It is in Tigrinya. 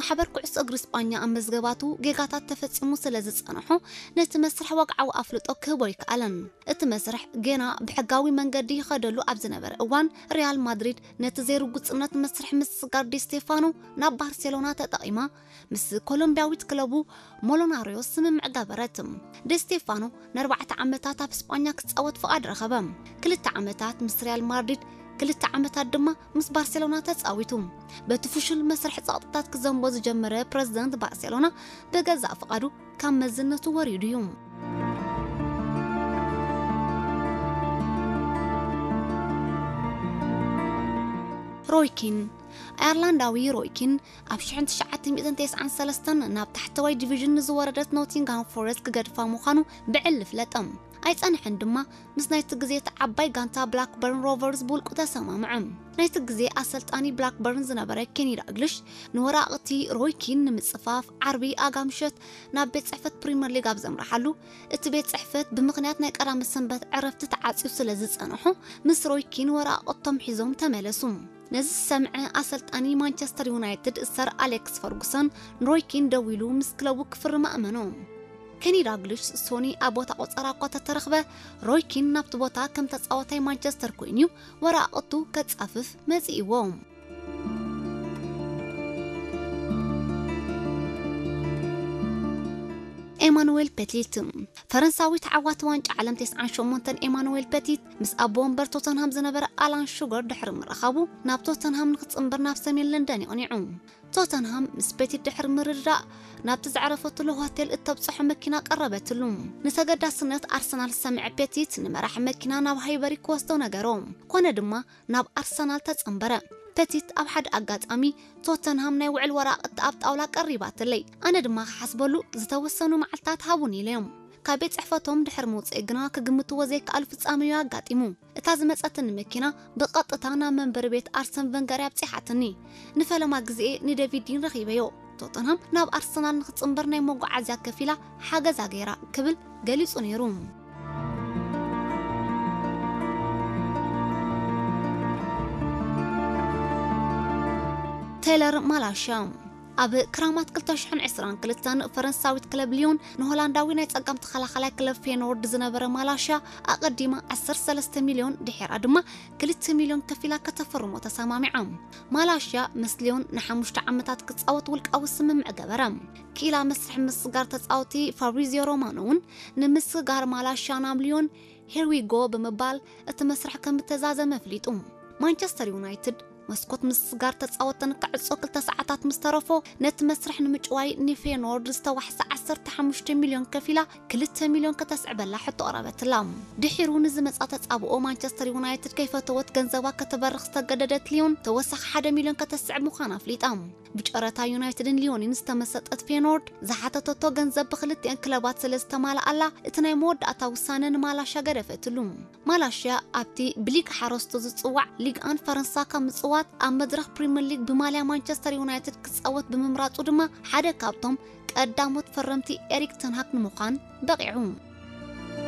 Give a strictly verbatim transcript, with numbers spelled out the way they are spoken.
ማሕበር ኩዕሶ እግሪ እስጳኛ ኣብ መዝገባቱ ጌጋታት ተፈጺሙ ስለ ዝጸንሑ ነቲ መስርሕ ወግዓዊ ኣፍልጦ ክህቦ ይከኣለን እቲ መስርሕ ገና ብሕጋዊ መንገዲ ይኸደሉ ኣብ ዝነበረ እዋን ሪያል ማድሪድ ነቲ ዘይርጉጽነት መስርሕ ምስጋር ዲ ስቴፋኖ ናብ ባርሴሎና ተጠቒማ ምስ ኮሎምቢያዊት ክለቡ ሞሎናሪዮስ ስምምዕ ገበረት ዲ ስቴፋኖ ንኣርባዕተ ዓመታት ኣብ እስጳኛ ክጻወት ፍቓድ ረኸበ ክልተ ዓመታት ምስ ሪያል ማድሪድ ክልተ ዓመታት ድማ ምስ ባርሴሎና ተጻዊቱ በትፍሽል መስርሕ ጸጥታት ክዘንቦ ዝጀመረ ፕሬዝዳንት ባርሴሎና በገዛ ፍቓዱ ካብ መዝነቱ ወሪዱ እዩ ሮይኪን ኣየርላንዳዊ ሮይኪን ኣብ ሺሕ ትሽዓተ ሚእትን ትስዓን ሰለስተን ናብ ታሕተዋይ ዲቪዥን ዝወረደት ኖቲንግሃም ፎረስት ክገድፋ ምዃኑ ብዕል ፍለጠም ኣይጸንሕን ድማ ምስ ናይቲ ግዜ ተዓባይ ጋንታ ብላክበርን ሮቨርስ ብውልቁ ተሰማምዐም ናይቲ ግዜ ኣሰልጣኒ ብላክበርን ዝነበረ ኬኒ ዳግልሽ ንወራቕቲ ሮይኪን ንምጽፋፍ ዓርቢ ኣጋምሸት ናብ ቤት ጽሕፈት ፕሪምየር ሊግ ኣብ ዘምርሓሉ እቲ ቤት ጽሕፈት ብምኽንያት ናይ ቀዳመ ሰንበት ዕረፍቲ ተዓጽዩ ስለ ዝጸንሑ ምስ ሮይኪን ወራቕቶም ሒዞም ተመለሱ ነዚ ሰምዐ ኣሰልጣኒ ማንቸስተር ዩናይትድ ሰር ኣሌክስ ፈርጉሰን ሮይኪን ደዊሉ ምስ ክለቡ ክፍርም ኣመኖ ኬኒ ዳግልሽ ሶኒ ኣቦታ ቆጸራ እኳ ተተረኽበ ሮይኪን ናብቲ ቦታ ከም ተጻዋታይ ማንቸስተር ኮይኑ ወራቕቱ ከጻፍፍ መጺእዎ ኤማኑኤል ፔቲት ፈረንሳዊ ተዓዋቲ ዋንጫ ዓለም تسعة وثمانين ኤማኑኤል ፔቲት ምስ ኣቦ ወንበር ቶተንሃም ዝነበረ ኣላን ሹገር ድሕሪ ምረኻቡ ናብ ቶተንሃም ንኽጽምበር ናብ ሰሜን ለንደን ይቕኒዑ ቶተንሃም ምስ ፔቲት ድሕሪ ምርዳእ ናብቲ ዝዓረፈትሉ ሆቴል እተብጽሖ መኪና ቀረበትሉ ንተገዳስነት ኣርሰናል ሰምዐ ፔቲት ንመራሒ መኪና ናብ ሃይበሪ ክወስዶ ነገሮም ኮነ ድማ ናብ ኣርሰናል ተጸምበረ ፔቲት ኣብ ሓደ ኣጋጣሚ ቶተንሃም ናይ ውዕል ወራቕቲ ኣብ ጣውላ ቀሪባትለይ ኣነ ድማ ሓስበሉ ዝተወሰኑ መዓልታት ሃቡን ኢሎም ካብ ቤት ጽሕፈቶም ድሕሪ ምውጽእ ግና ክግምትዎ ዘይከኣሉ ፍጻሜ ኣጋጢሙ እታ ዝመጸትን መኪና ብቐጥታ ናብ መንበሪ ቤት ኣርሰን ቨንገር ኣብጽሓትኒ ንፈለማ ግዜ ንዴቪድን ረኺበዮ ቶተንሃም ናብ ኣርሰናል ንኽጽምበር ናይ መጓዓዝያ ከፊላ ሓገዛ ገይራ ክብል ገሊጹ ነይሩ تايلر مالاشا ኣብ ክራማት ክልተ ሽሕን ዒስራን ክልተን ፈረንሳዊት ክለብ ሊዮን ንሆላንዳዊ ናይ ጸጋም ተኸላኻላይ ክለብ ፌኖርድ ዝነበረ ማላሻ ኣቐዲማ ዓሰርተ ሰለስተ ሚልዮን ድሒራ ድማ ክልተ ሚልዮን ከፊላ ከተፈርሞ ተሰማሚዓ ማላሻ ምስ ሊዮን ንሓሙሽተ ዓመታት ክጻወት ውልቃዊ ስምምዕ ገበረ ኪላ መስርሕ ምስጋር ተጻውቲ ፋብሪዚዮ ሮማኖውን ንምስጋር ማላሻ ናብ ሊዮን here we go ብምባል እቲ መስርሕ ከም ተዛዘመ ፍሊጡ ማንቸስተር ዩናይትድ مسكوت مسجار تتصاوتن كعصو كل تسعات مسترفو نت مسرح نمجواي نيفينورد استوحس عشرة تحمشت مليون كفيلة كلتا مليون كتسع بلا حتى قرابة لام دحيرون زمت أبو مانشستر يونايتد كيف توت جنزوا كتبرخ استجددت ليون توسخ حدا مليون كتسع مخانا فليتام بجارتا يونايتد ليون نستمست فينورد زحتة تو جنزب بخلت أن كلابات سلسة مال الله اتناي مود أتوسانا مالا شجرفت لهم مالاشيا أبتي بليك حرستو زتصوع ليج أن فرنسا كم تصوع ኣብ መድረኽ ፕሪሚየር ሊግ ብማልያ ማንቸስተር ዩናይትድ ክጻወት ብምምራጹ ድማ ሓደ ካብቶም ቀዳሞት ፈረምቲ ኤሪክ ተንሃግ ንምዃን በቂዑ